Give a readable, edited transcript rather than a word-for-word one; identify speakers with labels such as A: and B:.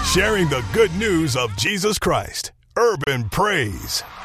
A: Sharing the good news of Jesus Christ. Urban Praise.